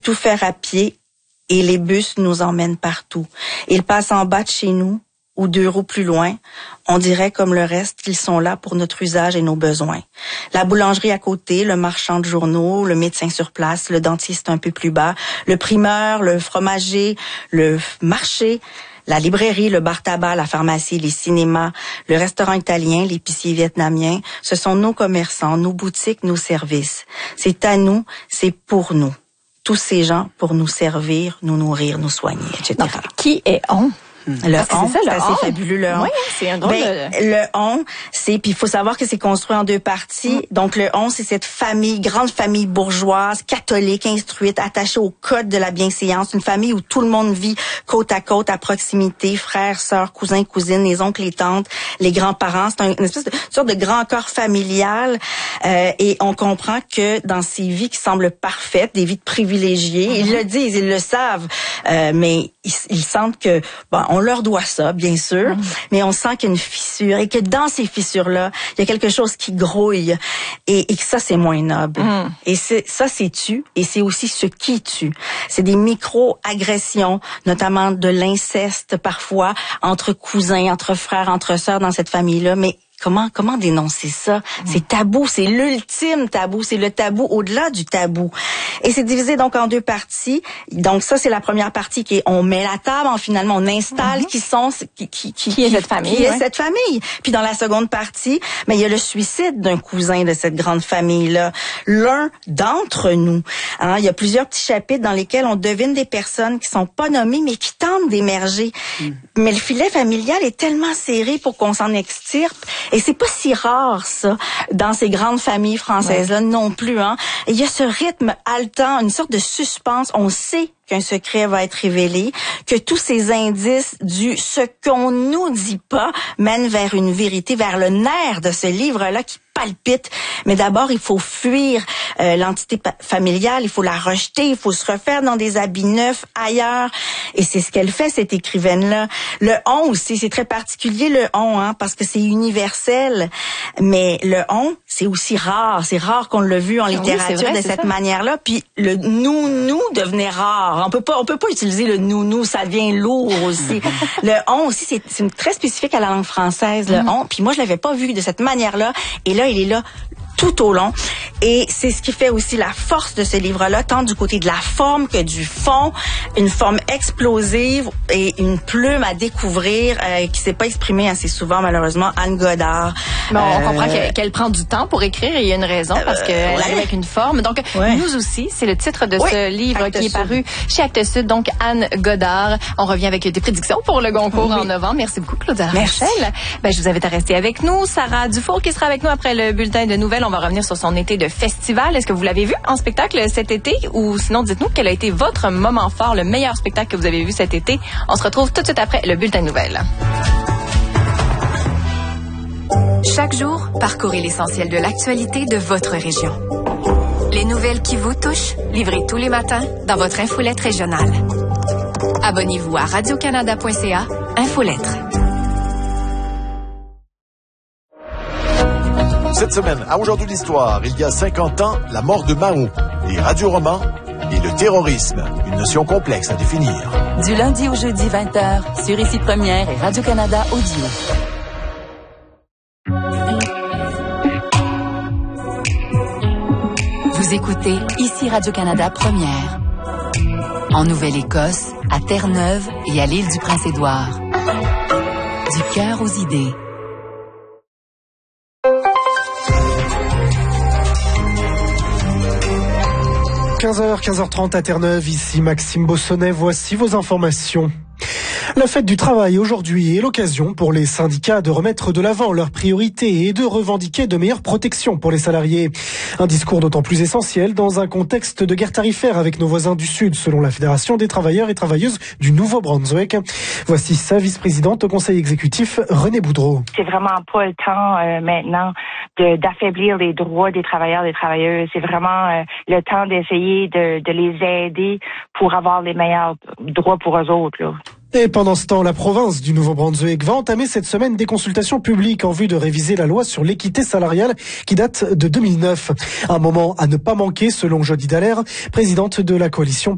tout faire à pied et les bus nous emmènent partout. Ils passent en bas de chez nous ou 2 roues plus loin. On dirait comme le reste qu'ils sont là pour notre usage et nos besoins. La boulangerie à côté, le marchand de journaux, le médecin sur place, le dentiste un peu plus bas, le primeur, le fromager, le marché, la librairie, le bar-tabac, la pharmacie, les cinémas, le restaurant italien, l'épicier vietnamien, ce sont nos commerçants, nos boutiques, nos services. C'est à nous, c'est pour nous. Tous ces gens pour nous servir, nous nourrir, nous soigner, etc. Donc, qui est on? Le on, c'est assez fabuleux, le on. Oui, c'est un drôle le on, puis il faut savoir que c'est construit en 2 parties. Donc, le on, c'est cette grande famille bourgeoise, catholique, instruite, attachée au code de la bienséance. Une famille où tout le monde vit côte à côte, à proximité, frères, sœurs, cousins, cousines, les oncles, les tantes, les grands-parents. C'est une espèce de sorte de grand corps familial. Et on comprend que dans ces vies qui semblent parfaites, des vies de privilégiés, ils le disent, ils le savent, mais ils sentent que, bon, on leur doit ça, bien sûr, mais on sent qu'il y a une fissure et que dans ces fissures-là, il y a quelque chose qui grouille et que ça, c'est moins noble. Et c'est tue et c'est aussi ce qui tue. C'est des micro-agressions, notamment de l'inceste parfois, entre cousins, entre frères, entre sœurs dans cette famille-là, mais comment dénoncer ça? C'est tabou, c'est l'ultime tabou, c'est le tabou au-delà du tabou. Et c'est divisé donc en 2 parties. Donc ça, c'est la première partie qui est, on met la table, finalement, on installe qui est cette famille. Qui est cette famille. Puis dans la seconde partie, mais il y a le suicide d'un cousin de cette grande famille-là. L'un d'entre nous. Il y a plusieurs petits chapitres dans lesquels on devine des personnes qui sont pas nommées, mais qui tentent d'émerger. Mais le filet familial est tellement serré pour qu'on s'en extirpe. Et c'est pas si rare, ça, dans ces grandes familles françaises-là non plus. Et il y a ce rythme haletant, une sorte de suspense. On sait qu'un secret va être révélé, que tous ces indices du ce qu'on nous dit pas mènent vers une vérité, vers le nerf de ce livre-là qui palpite. Mais d'abord, il faut fuir l'entité familiale, il faut la rejeter, il faut se refaire dans des habits neufs ailleurs. Et c'est ce qu'elle fait, cette écrivaine-là. Le on aussi, c'est très particulier, le on, parce que c'est universel. Mais le on, c'est aussi rare. C'est rare qu'on l'a vu en littérature de cette manière-là. Puis le nous devenait rare. On peut pas utiliser le nous, ça devient lourd aussi. Le on aussi, c'est très spécifique à la langue française, le on. Puis moi, je l'avais pas vu de cette manière-là. Et là, il est là tout au long. Et c'est ce qui fait aussi la force de ce livre-là, tant du côté de la forme que du fond. Une forme explosive et une plume à découvrir qui s'est pas exprimée assez souvent, malheureusement, Anne Godard. Bon, on comprend qu'elle prend du temps pour écrire et il y a une raison parce qu'elle arrive avec une forme. Donc, Nous aussi, c'est le titre de ce livre qui est paru chez Actes Sud. Donc, Anne Godard. On revient avec des prédictions pour le Goncourt en novembre. Merci beaucoup, Claudia Rachel. Je vous invite à rester avec nous. Sarah Dufour qui sera avec nous après le bulletin de nouvelles. On va revenir sur son été de festival. Est-ce que vous l'avez vu en spectacle cet été? Ou sinon, dites-nous quel a été votre moment fort, le meilleur spectacle que vous avez vu cet été. On se retrouve tout de suite après le bulletin de nouvelles. Chaque jour, parcourez l'essentiel de l'actualité de votre région. Les nouvelles qui vous touchent, livrées tous les matins dans votre infolette régionale. Abonnez-vous à radiocanada.ca, Infolettre. Cette semaine, à Aujourd'hui l'Histoire, il y a 50 ans, la mort de Mao, les radioromans et le terrorisme, une notion complexe à définir. Du lundi au jeudi 20h, sur Ici Première et Radio-Canada Audio. Vous écoutez Ici Radio-Canada Première. En Nouvelle-Écosse, à Terre-Neuve et à l'île du Prince-Édouard. Du cœur aux idées. – 15h30 à Terre-Neuve, ici Maxime Bossonnet, voici vos informations. La fête du travail aujourd'hui est l'occasion pour les syndicats de remettre de l'avant leurs priorités et de revendiquer de meilleures protections pour les salariés. Un discours d'autant plus essentiel dans un contexte de guerre tarifaire avec nos voisins du Sud, selon la Fédération des travailleurs et travailleuses du Nouveau-Brunswick. Voici sa vice-présidente au Conseil exécutif, Renée Boudreau. C'est vraiment pas le temps maintenant d'affaiblir les droits des travailleurs et des travailleuses. C'est vraiment le temps d'essayer de les aider pour avoir les meilleurs droits pour eux autres, là. Et pendant ce temps, la province du Nouveau-Brunswick va entamer cette semaine des consultations publiques en vue de réviser la loi sur l'équité salariale qui date de 2009. Un moment à ne pas manquer selon Jody Dallaire, présidente de la coalition